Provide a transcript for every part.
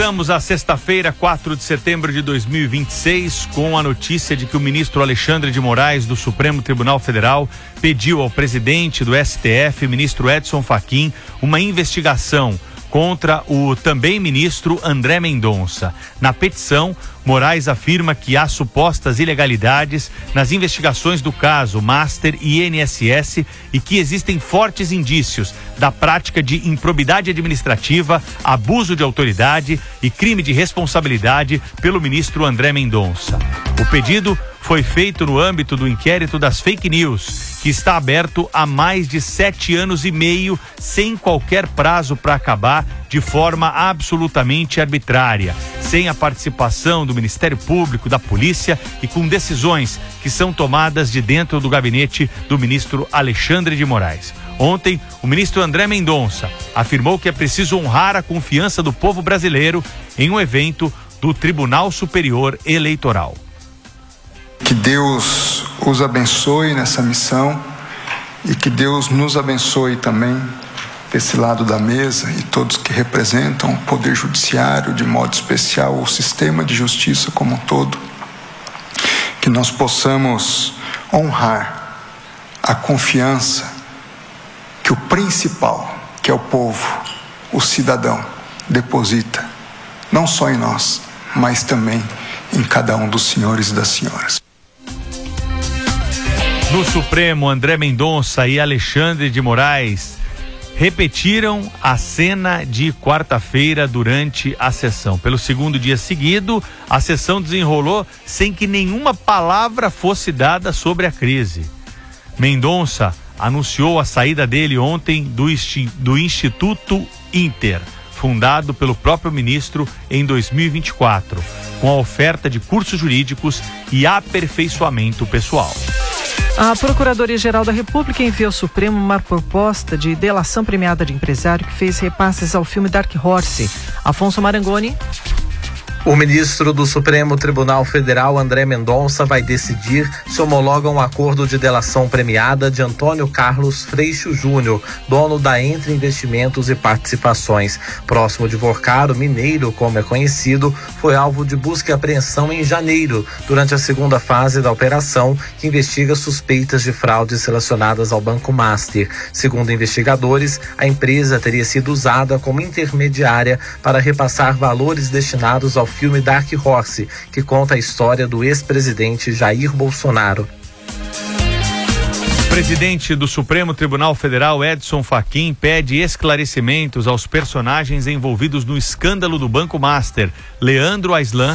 Estamos à sexta-feira, 4 de setembro de 2026, com a notícia de que o ministro Alexandre de Moraes, do Supremo Tribunal Federal, pediu ao presidente do STF, ministro Edson Fachin, uma investigação contra o também ministro André Mendonça. Na petição, Moraes afirma que há supostas ilegalidades nas investigações do caso Master e INSS e que existem fortes indícios da prática de improbidade administrativa, abuso de autoridade e crime de responsabilidade pelo ministro André Mendonça. O pedido foi feito no âmbito do inquérito das fake news, que está aberto há mais de 7 anos e meio, sem qualquer prazo para acabar, de forma absolutamente arbitrária, sem a participação do Ministério Público, da Polícia e com decisões que são tomadas de dentro do gabinete do ministro Alexandre de Moraes. Ontem, o ministro André Mendonça afirmou que é preciso honrar a confiança do povo brasileiro em um evento do Tribunal Superior Eleitoral. Que Deus os abençoe nessa missão e que Deus nos abençoe também desse lado da mesa e todos que representam o Poder Judiciário, de modo especial o sistema de justiça como um todo, que nós possamos honrar a confiança que o principal, que é o povo, o cidadão, deposita, não só em nós, mas também em cada um dos senhores e das senhoras. No Supremo, André Mendonça e Alexandre de Moraes repetiram a cena de quarta-feira durante a sessão. Pelo segundo dia seguido, a sessão desenrolou sem que nenhuma palavra fosse dada sobre a crise. Mendonça anunciou a saída dele ontem do Instituto Inter, fundado pelo próprio ministro em 2024, com a oferta de cursos jurídicos e aperfeiçoamento pessoal. A Procuradoria-Geral da República enviou ao Supremo uma proposta de delação premiada de empresário que fez repasses ao filme Dark Horse. Afonso Marangoni. O ministro do Supremo Tribunal Federal, André Mendonça, vai decidir se homologa um acordo de delação premiada de Antônio Carlos Freixo Júnior, dono da Entre Investimentos e Participações. Próximo de Vorcaro, mineiro, como é conhecido, foi alvo de busca e apreensão em janeiro, durante a segunda fase da operação, que investiga suspeitas de fraudes relacionadas ao Banco Master. Segundo investigadores, a empresa teria sido usada como intermediária para repassar valores destinados ao filme Dark Horse, que conta a história do ex-presidente Jair Bolsonaro. O presidente do Supremo Tribunal Federal, Edson Fachin, pede esclarecimentos aos personagens envolvidos no escândalo do Banco Master. Leandro Aislan.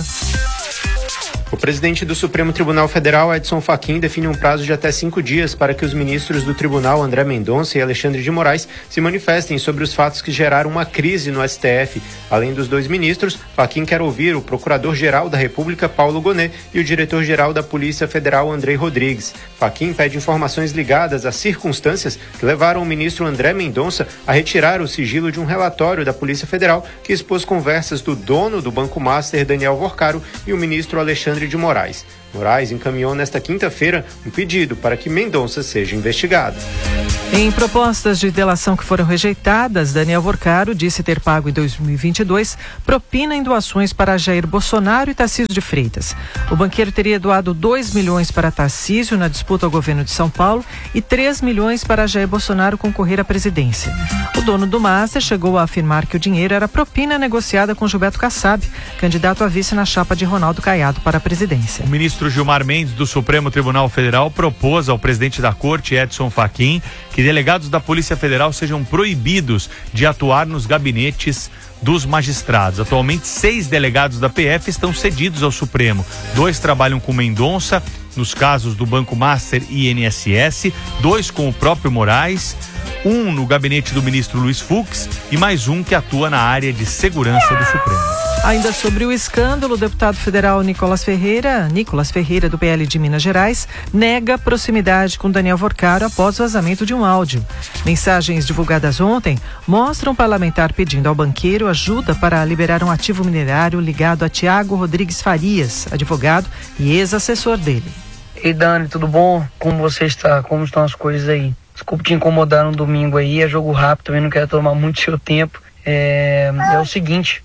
O presidente do Supremo Tribunal Federal, Edson Fachin, define um prazo de até 5 dias para que os ministros do tribunal, André Mendonça e Alexandre de Moraes, se manifestem sobre os fatos que geraram uma crise no STF. Além dos 2 ministros, Fachin quer ouvir o Procurador-Geral da República, Paulo Gonet, e o Diretor-Geral da Polícia Federal, Andrei Rodrigues. Fachin pede informações ligadas às circunstâncias que levaram o ministro André Mendonça a retirar o sigilo de um relatório da Polícia Federal que expôs conversas do dono do Banco Master, Daniel Vorcaro, e o ministro Alexandre de Moraes. Moraes encaminhou nesta quinta-feira um pedido para que Mendonça seja investigado. Em propostas de delação que foram rejeitadas, Daniel Vorcaro disse ter pago em 2022 propina em doações para Jair Bolsonaro e Tarcísio de Freitas. O banqueiro teria doado 2 milhões para Tarcísio na disputa ao governo de São Paulo e 3 milhões para Jair Bolsonaro concorrer à presidência. O dono do Master chegou a afirmar que o dinheiro era propina negociada com Gilberto Kassab, candidato a vice na chapa de Ronaldo Caiado para a presidência. O ministro Gilmar Mendes, do Supremo Tribunal Federal, propôs ao presidente da Corte, Edson Fachin, que delegados da Polícia Federal sejam proibidos de atuar nos gabinetes dos magistrados. Atualmente, 6 delegados da PF estão cedidos ao Supremo. 2 trabalham com Mendonça, nos casos do Banco Master e INSS, 2 com o próprio Moraes, 1 no gabinete do ministro Luiz Fux e mais 1 que atua na área de segurança do Supremo. Ainda sobre o escândalo, o deputado federal Nicolas Ferreira, do PL de Minas Gerais, nega proximidade com Daniel Vorcaro após vazamento de um áudio. Mensagens divulgadas ontem mostram um parlamentar pedindo ao banqueiro ajuda para liberar um ativo minerário ligado a Tiago Rodrigues Farias, advogado e ex-assessor dele. Ei, Dani, tudo bom? Como você está? Como estão as coisas aí? Desculpa te incomodar no domingo aí, é jogo rápido, também não quero tomar muito seu tempo. É o seguinte,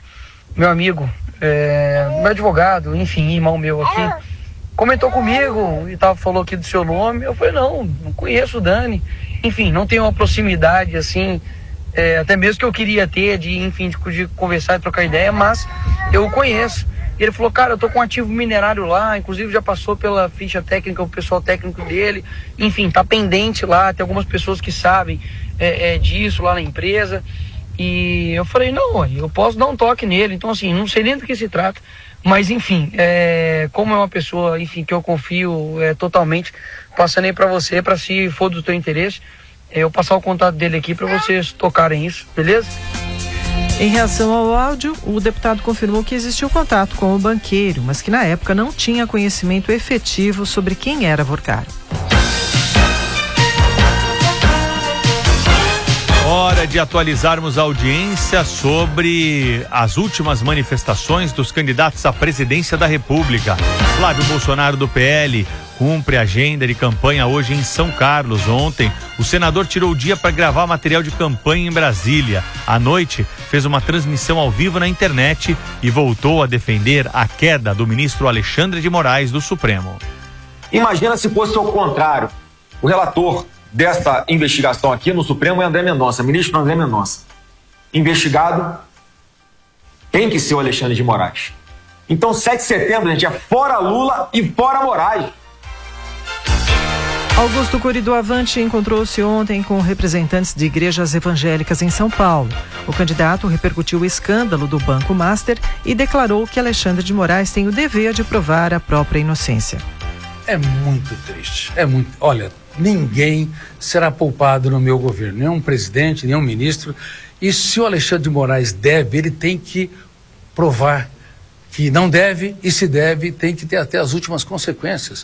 meu amigo, meu advogado, enfim, irmão meu aqui, comentou comigo e falou aqui do seu nome. Eu falei, não conheço o Dani. Enfim, não tenho uma proximidade assim, até mesmo que eu queria ter, de conversar e trocar ideia, mas eu o conheço. E ele falou, cara, eu tô com um ativo minerário lá, inclusive já passou pela ficha técnica, o pessoal técnico dele, enfim, tá pendente lá, tem algumas pessoas que sabem disso lá na empresa. E eu falei, não, eu posso dar um toque nele. Então, assim, não sei nem do que se trata, mas enfim, como é uma pessoa, enfim, que eu confio totalmente, passando aí pra você, pra se for do teu interesse, eu passar o contato dele aqui pra vocês tocarem isso, beleza? Em reação ao áudio, o deputado confirmou que existiu contato com o banqueiro, mas que na época não tinha conhecimento efetivo sobre quem era Vorcaro. Hora de atualizarmos a audiência sobre as últimas manifestações dos candidatos à presidência da República. Flávio Bolsonaro, do PL, cumpre a agenda de campanha hoje em São Carlos. Ontem, o senador tirou o dia para gravar material de campanha em Brasília. À noite, fez uma transmissão ao vivo na internet e voltou a defender a queda do ministro Alexandre de Moraes do Supremo. Imagina se fosse ao contrário. O relator desta investigação aqui no Supremo é André Mendonça, ministro André Mendonça. Investigado tem que ser o Alexandre de Moraes. Então, 7 de setembro, gente, é fora Lula e fora Moraes. Augusto Cury do Avante encontrou-se ontem com representantes de igrejas evangélicas em São Paulo. O candidato repercutiu o escândalo do Banco Master e declarou que Alexandre de Moraes tem o dever de provar a própria inocência. É muito triste, olha, ninguém será poupado no meu governo, nenhum presidente, nenhum ministro, e se o Alexandre de Moraes deve, ele tem que provar que não deve, e se deve, tem que ter até as últimas consequências.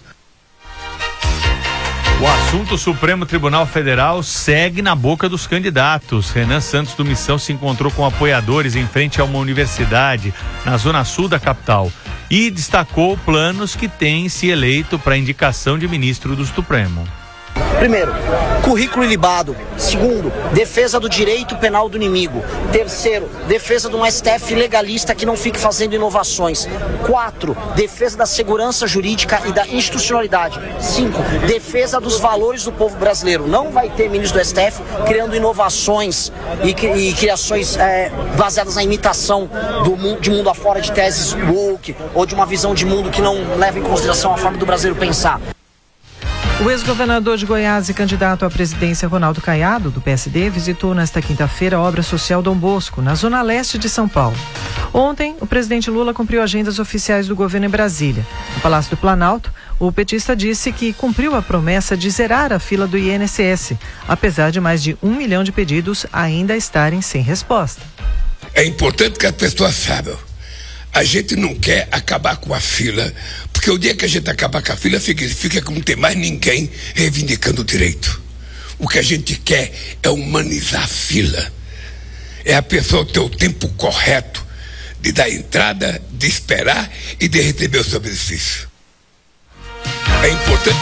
O assunto Supremo Tribunal Federal segue na boca dos candidatos. Renan Santos do Missão se encontrou com apoiadores em frente a uma universidade na zona sul da capital e destacou planos que têm se eleito para indicação de ministro do Supremo. Primeiro, currículo ilibado. Segundo, defesa do direito penal do inimigo. Terceiro, defesa de um STF legalista que não fique fazendo inovações. 4, defesa da segurança jurídica e da institucionalidade. 5, defesa dos valores do povo brasileiro. Não vai ter ministro do STF criando inovações e criações baseadas na imitação de mundo afora, de teses woke ou de uma visão de mundo que não leva em consideração a forma do brasileiro pensar. O ex-governador de Goiás e candidato à presidência Ronaldo Caiado, do PSD, visitou nesta quinta-feira a obra social Dom Bosco, na zona leste de São Paulo. Ontem, o presidente Lula cumpriu agendas oficiais do governo em Brasília. No Palácio do Planalto, o petista disse que cumpriu a promessa de zerar a fila do INSS, apesar de mais de 1 milhão de pedidos ainda estarem sem resposta. É importante que as pessoas saibam. A gente não quer acabar com a fila, porque o dia que a gente acabar com a fila, significa que não tem mais ninguém reivindicando o direito. O que a gente quer é humanizar a fila. É a pessoa ter o tempo correto de dar entrada, de esperar e de receber o seu benefício. É importante.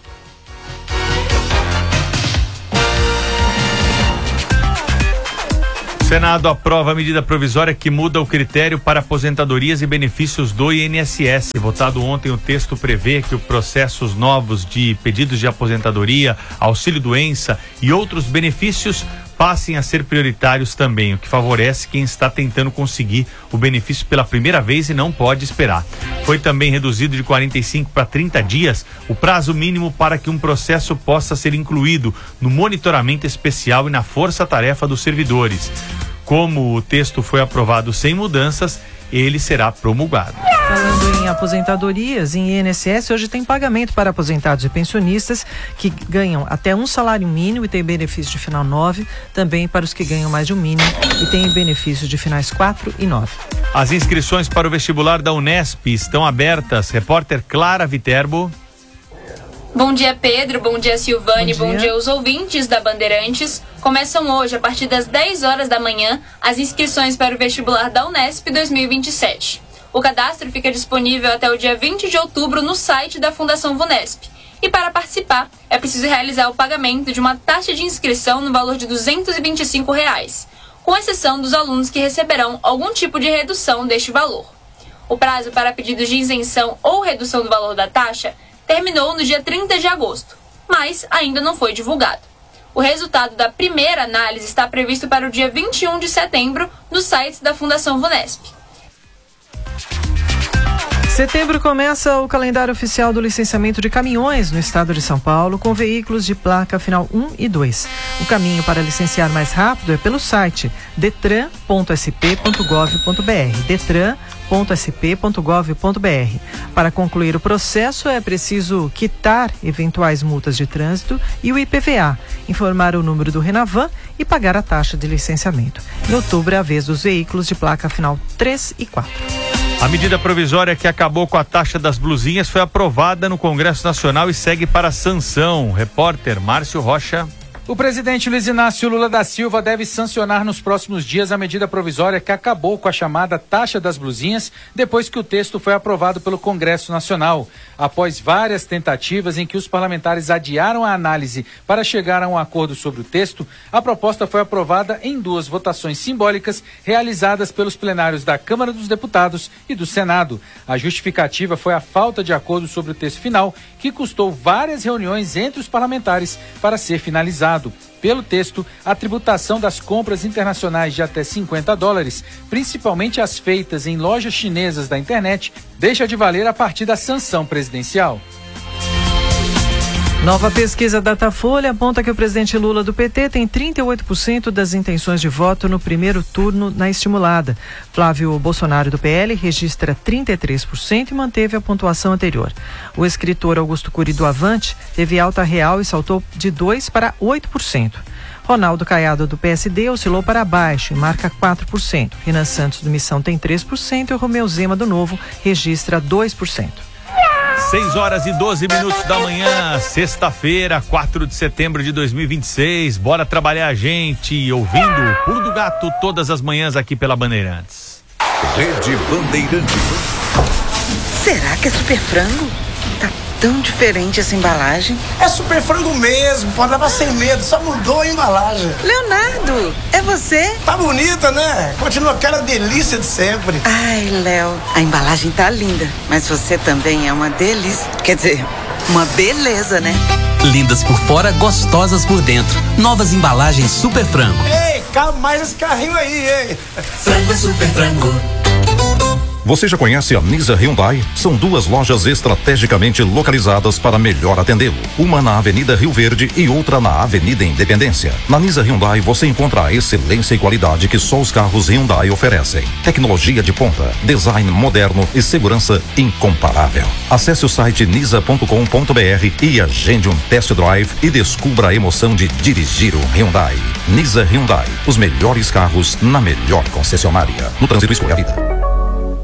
O Senado aprova a medida provisória que muda o critério para aposentadorias e benefícios do INSS. Votado ontem, o texto prevê que os processos novos de pedidos de aposentadoria, auxílio-doença e outros benefícios passem a ser prioritários também, o que favorece quem está tentando conseguir o benefício pela primeira vez e não pode esperar. Foi também reduzido de 45 para 30 dias o prazo mínimo para que um processo possa ser incluído no monitoramento especial e na força-tarefa dos servidores. Como o texto foi aprovado sem mudanças, ele será promulgado. Falando em aposentadorias, em INSS, hoje tem pagamento para aposentados e pensionistas que ganham até um salário mínimo e tem benefício de final 9, também para os que ganham mais de um mínimo e têm benefícios de finais 4 e 9. As inscrições para o vestibular da Unesp estão abertas. Repórter Clara Viterbo. Bom dia, Pedro. Bom dia, Silvane. Bom dia aos ouvintes da Bandeirantes. Começam hoje, a partir das 10 horas da manhã, as inscrições para o vestibular da Unesp 2027. O cadastro fica disponível até o dia 20 de outubro no site da Fundação Vunesp. E para participar, é preciso realizar o pagamento de uma taxa de inscrição no valor de R$ 225. com exceção dos alunos que receberão algum tipo de redução deste valor. O prazo para pedidos de isenção ou redução do valor da taxa terminou no dia 30 de agosto, mas ainda não foi divulgado. O resultado da primeira análise está previsto para o dia 21 de setembro nos sites da Fundação VUNESP. Setembro começa o calendário oficial do licenciamento de caminhões no estado de São Paulo com veículos de placa final 1 e 2. O caminho para licenciar mais rápido é pelo site detran.sp.gov.br, detran.sp.gov.br. Para concluir o processo é preciso quitar eventuais multas de trânsito e o IPVA, informar o número do Renavan e pagar a taxa de licenciamento. Em outubro é a vez dos veículos de placa final 3 e 4. A medida provisória que acabou com a taxa das blusinhas foi aprovada no Congresso Nacional e segue para sanção. Repórter Márcio Rocha. O presidente Luiz Inácio Lula da Silva deve sancionar nos próximos dias a medida provisória que acabou com a chamada taxa das blusinhas, depois que o texto foi aprovado pelo Congresso Nacional. Após várias tentativas em que os parlamentares adiaram a análise para chegar a um acordo sobre o texto, a proposta foi aprovada em 2 votações simbólicas realizadas pelos plenários da Câmara dos Deputados e do Senado. A justificativa foi a falta de acordo sobre o texto final, que custou várias reuniões entre os parlamentares para ser finalizado. Pelo texto, a tributação das compras internacionais de até $50, principalmente as feitas em lojas chinesas da internet, deixa de valer a partir da sanção presidencial. Nova pesquisa Datafolha aponta que o presidente Lula do PT tem 38% das intenções de voto no primeiro turno na estimulada. Flávio Bolsonaro do PL registra 33% e manteve a pontuação anterior. O escritor Augusto Cury do Avante teve alta real e saltou de 2% para 8%. Ronaldo Caiado do PSD oscilou para baixo e marca 4%. Renan Santos do Missão tem 3% e o Romeu Zema do Novo registra 2%. 6h12 da manhã, sexta-feira, 4 de setembro de 2026. Bora trabalhar a gente, ouvindo o Pulo do Gato todas as manhãs aqui pela Bandeirantes. Rede Bandeirantes. Será que é super frango? Tá tão diferente essa embalagem. É super frango mesmo, pode levar sem medo, só mudou a embalagem. Leonardo, é você? Tá bonita, né? Continua aquela delícia de sempre. Ai, Léo, a embalagem tá linda, mas você também é uma delícia. Quer dizer, uma beleza, né? Lindas por fora, gostosas por dentro. Novas embalagens Super Frango. Ei, cabe mais esse carrinho aí, hein? Frango Super Frango. Você já conhece a Nisa Hyundai? São 2 lojas estrategicamente localizadas para melhor atendê-lo. Uma na Avenida Rio Verde e outra na Avenida Independência. Na Nisa Hyundai você encontra a excelência e qualidade que só os carros Hyundai oferecem. Tecnologia de ponta, design moderno e segurança incomparável. Acesse o site nisa.com.br e agende um test drive e descubra a emoção de dirigir um Hyundai. Nisa Hyundai, os melhores carros na melhor concessionária. No trânsito, escolha a vida.